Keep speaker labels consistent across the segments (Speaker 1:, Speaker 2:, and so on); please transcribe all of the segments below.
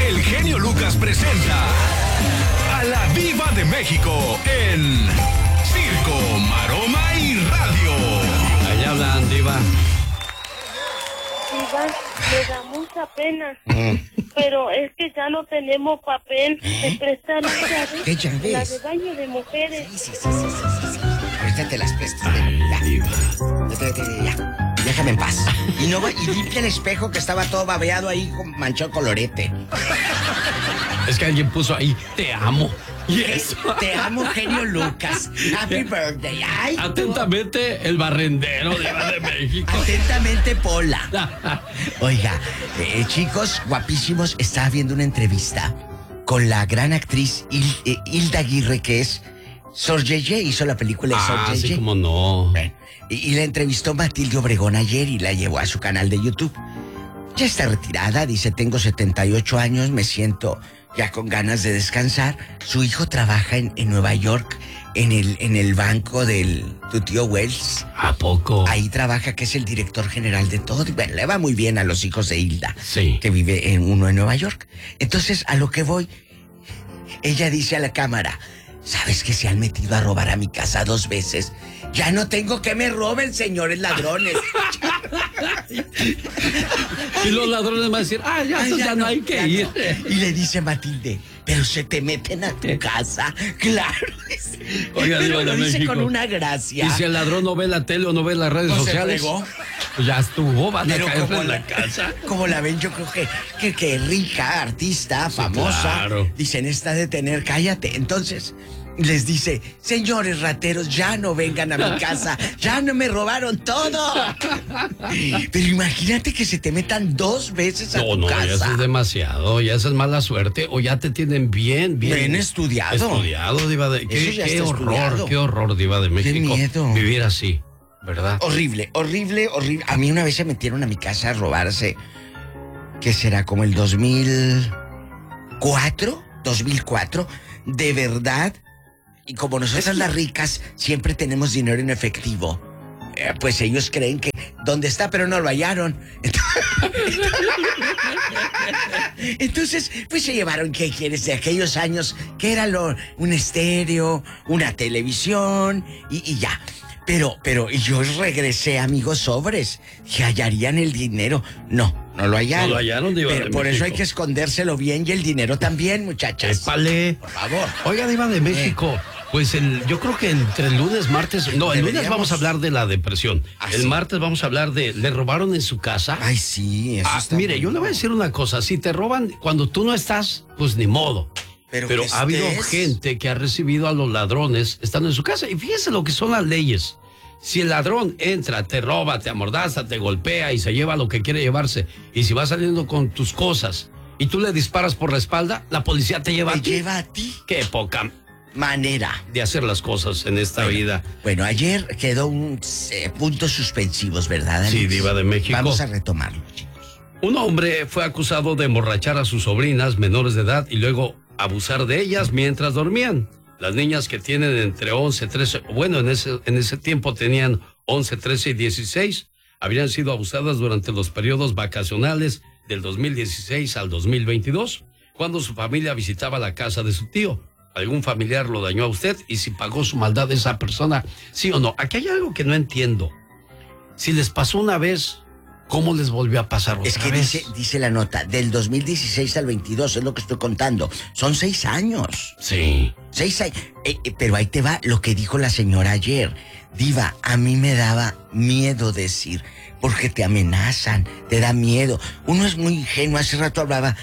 Speaker 1: el genio Lucas presenta a la Diva de México en Circo, Maroma y Radio.
Speaker 2: Allá hablan, Diva.
Speaker 3: Diva, me da mucha pena, pero es que ya no tenemos papel. ¿Me prestan las llaves?
Speaker 4: ¿Qué llaves?
Speaker 3: La de baño de mujeres.
Speaker 4: Sí. Ahorita te las presto.
Speaker 2: Ay,
Speaker 4: Ya.
Speaker 2: Diva.
Speaker 4: Ya. Déjame en paz. Y no va, y limpia el espejo que estaba todo babeado ahí con manchado colorete.
Speaker 2: Es que alguien puso ahí, te amo. Y eso.
Speaker 4: Te amo, genio Lucas. Happy birthday. Ay,
Speaker 2: Atentamente, el barrendero, Diva de México.
Speaker 4: atentamente, Pola. Oiga, chicos guapísimos, estaba viendo una entrevista con la gran actriz Hilda Aguirre, que es Sor Yeye, hizo la película de Sor Yeye.
Speaker 2: Sí, cómo no.
Speaker 4: Y la entrevistó Matilde Obregón ayer y la llevó a su canal de YouTube. Ya está retirada, dice, tengo 78 años, me siento ya con ganas de descansar. Su hijo trabaja en Nueva York, en el banco del tu tío Wells.
Speaker 2: ¿A poco?
Speaker 4: Ahí trabaja, que es el director general de todo. Y bueno, le va muy bien a los hijos de Hilda,
Speaker 2: Sí.
Speaker 4: que vive uno en Nueva York. Entonces, a lo que voy, ella dice a la cámara, ¿sabes que se han metido a robar a mi casa 2 veces? Ya no tengo que me roben, señores ladrones.
Speaker 2: Y los ladrones van a decir, ya no hay que ir.
Speaker 4: Y le dice Matilde, pero se te meten a tu casa. Claro.
Speaker 2: Oiga,
Speaker 4: pero
Speaker 2: Diva de
Speaker 4: lo dice
Speaker 2: México.
Speaker 4: con una gracia.
Speaker 2: Y si el ladrón no ve la tele o no ve las redes
Speaker 4: Pues se
Speaker 2: sociales,
Speaker 4: fregó.
Speaker 2: pues ya estuvo, van a
Speaker 4: Pero
Speaker 2: caer
Speaker 4: como
Speaker 2: en la casa.
Speaker 4: Como la ven, yo creo que rica, artista, famosa.
Speaker 2: Claro.
Speaker 4: Dicen, esta de tener, cállate. Entonces, les dice, señores rateros, ya no vengan a mi casa, ya no me robaron todo. Pero imagínate que se te metan 2 veces a tu
Speaker 2: No,
Speaker 4: casa.
Speaker 2: ya eso es demasiado, ya eso es mala suerte, o ya te tienen bien
Speaker 4: Estudiado.
Speaker 2: Estudiado, Diva de...
Speaker 4: Eso ya está estudiado.
Speaker 2: Qué horror, Diva de México.
Speaker 4: miedo.
Speaker 2: Vivir así, ¿verdad?
Speaker 4: Horrible. A mí una vez se metieron a mi casa a robarse, ¿qué será? Como el 2004, de verdad. Y como nosotras las ricas siempre tenemos dinero en efectivo, pues ellos creen que ¿dónde está? Pero no lo hallaron. Entonces, pues se llevaron, ¿qué quieres? De aquellos años, que era un estéreo, una televisión y ya. Pero y yo regresé, amigos, sobres, que hallarían el dinero. No lo hallaron.
Speaker 2: No lo hallaron, Diva de
Speaker 4: Pero por eso
Speaker 2: México.
Speaker 4: hay que escondérselo bien y el dinero también, muchachas.
Speaker 2: Épale.
Speaker 4: Por favor.
Speaker 2: Oiga, Diva de México, pues yo creo que entre el lunes, martes... No, el lunes vamos a hablar de la depresión. El
Speaker 4: sí.
Speaker 2: martes vamos a hablar de... ¿Le robaron en su casa?
Speaker 4: Ay, sí, eso está
Speaker 2: Mire,
Speaker 4: muy
Speaker 2: yo le voy a decir una cosa. Si te roban cuando tú no estás, pues ni modo. Pero
Speaker 4: que
Speaker 2: ha habido
Speaker 4: estés.
Speaker 2: gente que ha recibido a los ladrones estando en su casa. Y fíjese lo que son las leyes. Si el ladrón entra, te roba, te amordaza, te golpea y se lleva lo que quiere llevarse, y si va saliendo con tus cosas y tú le disparas por la espalda, la policía te lleva a
Speaker 4: Te
Speaker 2: ti.
Speaker 4: lleva a ti.
Speaker 2: Qué poca
Speaker 4: Manera.
Speaker 2: de hacer las cosas en esta vida.
Speaker 4: Bueno, ayer quedó un puntos suspensivos, ¿verdad, Alex?
Speaker 2: Sí, Diva de México.
Speaker 4: Vamos a retomarlo, chicos.
Speaker 2: Un hombre fue acusado de emborrachar a sus sobrinas menores de edad y luego abusar de ellas mientras dormían. Las niñas que tienen entre 11, 13, bueno, en ese tiempo tenían 11, 13 y 16, habrían sido abusadas durante los periodos vacacionales del 2016 al 2022, cuando su familia visitaba la casa de su tío. ¿Algún familiar lo dañó a usted? Y si pagó su maldad esa persona, ¿sí o no? Aquí hay algo que no entiendo. Si les pasó una vez, ¿cómo les volvió a pasar otra
Speaker 4: Es que
Speaker 2: vez?
Speaker 4: dice la nota, del 2016 al 22, es lo que estoy contando. Son 6 años.
Speaker 2: Sí.
Speaker 4: 6 años. Pero ahí te va lo que dijo la señora ayer. Diva, a mí me daba miedo decir, porque te amenazan, te da miedo. Uno es muy ingenuo. Hace rato hablaba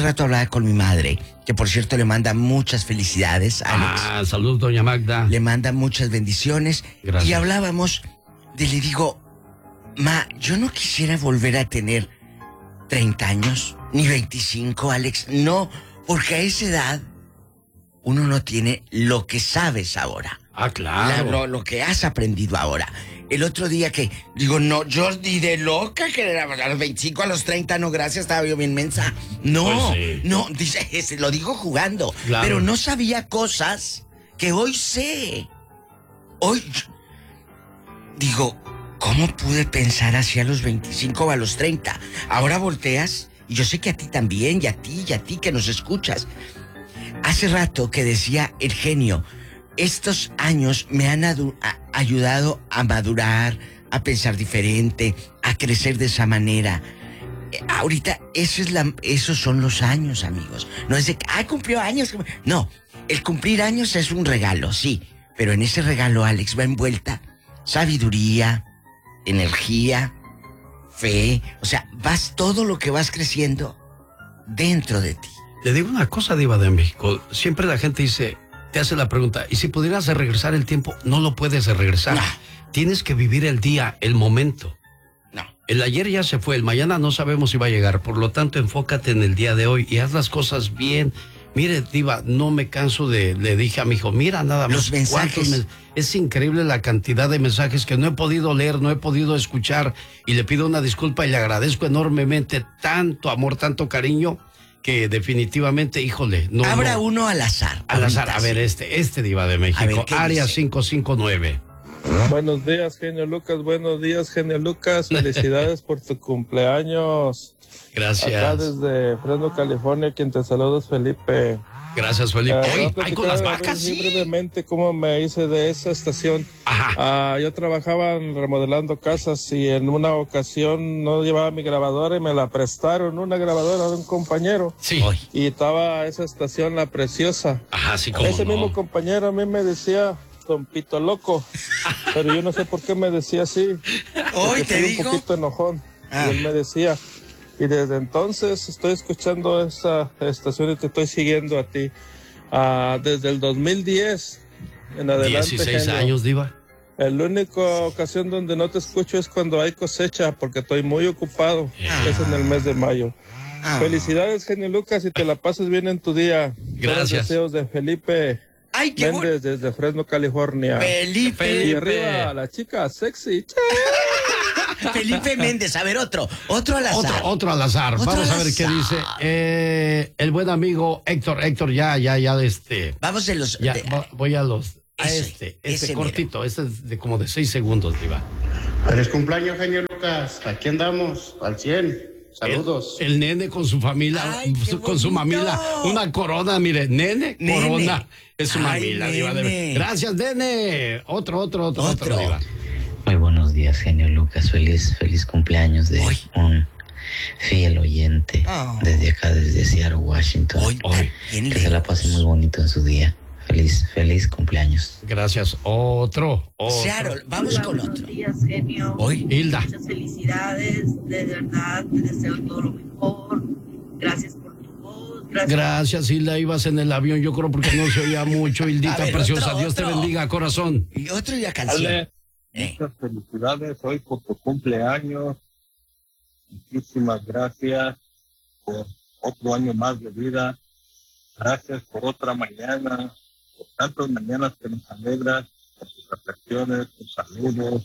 Speaker 4: con mi madre, que por cierto le manda muchas felicidades, Alex.
Speaker 2: Salud, doña Magda.
Speaker 4: Le manda muchas bendiciones.
Speaker 2: Gracias.
Speaker 4: Y hablábamos le digo, ma, yo no quisiera volver a tener 30 años, ni 25, Alex. No, porque a esa edad uno no tiene lo que sabes ahora.
Speaker 2: Claro.
Speaker 4: Lo que has aprendido ahora. El otro día que, digo, no, yo ni de loca, que era a los 25, a los 30, no, gracias, estaba yo bien mensa. No,
Speaker 2: Pues sí.
Speaker 4: no, dice, lo digo jugando.
Speaker 2: Claro.
Speaker 4: Pero no sabía cosas que hoy sé. Hoy, digo, ¿cómo pude pensar así a los 25 o a los 30? Ahora volteas Y yo sé que a ti también, y a ti que nos escuchas. Hace rato que decía el genio, estos años me han ayudado a madurar, a pensar diferente, a crecer de esa manera. Ahorita, esos son los años, amigos. No es de que, cumplió años. No, el cumplir años es un regalo, sí. Pero en ese regalo, Alex, va envuelta sabiduría, energía, fe. O sea, todo lo que vas creciendo dentro de ti.
Speaker 2: Le digo una cosa, Diva de México. Siempre la gente dice, te hace la pregunta, ¿y si pudieras regresar el tiempo? No lo puedes regresar.
Speaker 4: No.
Speaker 2: Tienes que vivir el día, el momento.
Speaker 4: No.
Speaker 2: El ayer ya se fue, el mañana no sabemos si va a llegar. Por lo tanto, enfócate en el día de hoy y haz las cosas bien. Mire, Diva, no me canso le dije a mi hijo, mira nada más.
Speaker 4: Los mensajes.
Speaker 2: Es increíble la cantidad de mensajes que no he podido leer, no he podido escuchar. Y le pido una disculpa y le agradezco enormemente tanto amor, tanto cariño, que definitivamente, híjole, no.
Speaker 4: Abra uno al azar.
Speaker 2: Al azar, a ver, este Diva de México, área 559.
Speaker 5: Buenos días, genio Lucas, buenos días, genio Lucas, felicidades por tu cumpleaños.
Speaker 2: Gracias.
Speaker 5: Acá desde Fresno, California, quien te saluda es Felipe.
Speaker 2: Gracias, Felipe. Hoy, con las vacas,
Speaker 5: sí. Brevemente, cómo me hice de esa estación.
Speaker 2: Ajá.
Speaker 5: Yo trabajaba remodelando casas y en una ocasión no llevaba mi grabadora y me la prestaron, una grabadora de un compañero.
Speaker 2: Sí.
Speaker 5: Y estaba esa estación, La Preciosa.
Speaker 2: Ajá, sí, como
Speaker 5: Ese
Speaker 2: no.
Speaker 5: mismo compañero a mí me decía Don Pito Loco, pero yo no sé por qué me decía así.
Speaker 4: Hoy te
Speaker 5: soy
Speaker 4: digo.
Speaker 5: un poquito enojón. Y él me decía, y desde entonces estoy escuchando esa estación y te estoy siguiendo a ti. Desde el 2010 en adelante.
Speaker 2: 16
Speaker 5: genio.
Speaker 2: años, Diva.
Speaker 5: La única ocasión donde no te escucho es cuando hay cosecha, porque estoy muy ocupado. Es en el mes de mayo. Felicidades, genio Lucas, y te la pases bien en tu día.
Speaker 2: Gracias.
Speaker 5: Los deseos de Felipe Méndez desde Fresno, California.
Speaker 4: Felipe.
Speaker 5: Y arriba, la chica sexy.
Speaker 4: Felipe Méndez. A ver, otro al azar.
Speaker 2: Otro al azar.
Speaker 4: Otro
Speaker 2: Vamos
Speaker 4: al
Speaker 2: a ver qué
Speaker 4: azar.
Speaker 2: dice el buen amigo Héctor, ya,
Speaker 4: Vamos de los...
Speaker 2: voy a los... A
Speaker 4: Ese
Speaker 2: cortito,
Speaker 4: mero.
Speaker 2: este es de como de 6 segundos, Diva.
Speaker 6: Feliz cumpleaños, genio Lucas. Aquí andamos, al 100. Saludos.
Speaker 2: El nene con su familia,
Speaker 4: Ay, qué
Speaker 2: con su
Speaker 4: bonito.
Speaker 2: mamila. Una corona, mire, nene, corona. Es su
Speaker 4: Ay,
Speaker 2: mamila, Diva.
Speaker 4: nene.
Speaker 2: Gracias, nene. Otro, Diva.
Speaker 7: Muy buenos días, genio Lucas. Feliz cumpleaños de un fiel oyente desde acá, desde Seattle, Washington. Que se la pase muy bonito en su día. Feliz cumpleaños.
Speaker 2: Gracias. Otro.
Speaker 4: Seattle, vamos con otro.
Speaker 8: Buenos días, genio.
Speaker 2: Hilda.
Speaker 8: Muchas felicidades, de verdad, te deseo todo lo mejor. Gracias por tu voz.
Speaker 2: Gracias, Hilda. Ibas en el avión, yo creo, porque no se oía mucho. Hildita
Speaker 4: A ver,
Speaker 2: preciosa.
Speaker 4: otro,
Speaker 2: Dios te
Speaker 4: otro.
Speaker 2: bendiga, corazón.
Speaker 4: Y otro y la canción.
Speaker 5: Ale, muchas felicidades hoy por tu cumpleaños. Muchísimas gracias por otro año más de vida. Gracias por otra mañana, por tantas mañanas que nos alegras, por tus reflexiones, tus saludos.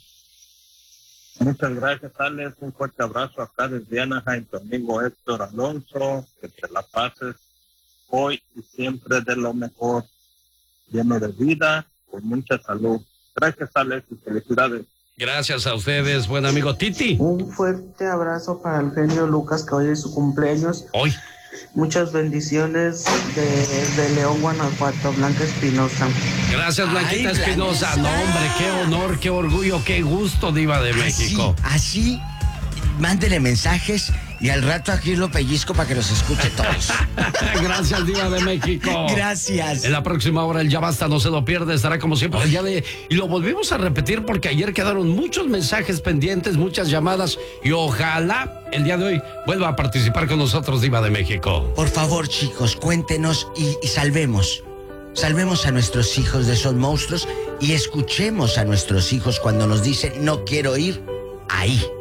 Speaker 5: Muchas gracias, Alex. Un fuerte abrazo acá desde Anaheim, tu amigo Héctor Alonso. Que te la pases hoy y siempre de lo mejor, lleno de vida, con mucha salud. Gracias, Alex, y felicidades.
Speaker 2: Gracias a ustedes, buen amigo Titi.
Speaker 9: Un fuerte abrazo para el genio Lucas, que hoy es su cumpleaños.
Speaker 2: Hoy.
Speaker 9: Muchas bendiciones de León, Guanajuato, Blanca Espinosa.
Speaker 2: Gracias, Blanquita
Speaker 4: Ay,
Speaker 2: Espinosa.
Speaker 4: Blanca.
Speaker 2: No, hombre, qué honor, qué orgullo, qué gusto, Diva de México.
Speaker 4: Así, mándele mensajes y al rato aquí lo pellizco para que los escuche todos.
Speaker 2: Gracias, Diva de México.
Speaker 4: Gracias.
Speaker 2: En la próxima hora el Ya Basta, no se lo pierde, estará como siempre. Y lo volvimos a repetir porque ayer quedaron muchos mensajes pendientes, muchas llamadas, y ojalá el día de hoy vuelva a participar con nosotros, Diva de México.
Speaker 4: Por favor, chicos, cuéntenos y salvemos. Salvemos a nuestros hijos de esos monstruos y escuchemos a nuestros hijos cuando nos dicen no quiero ir ahí.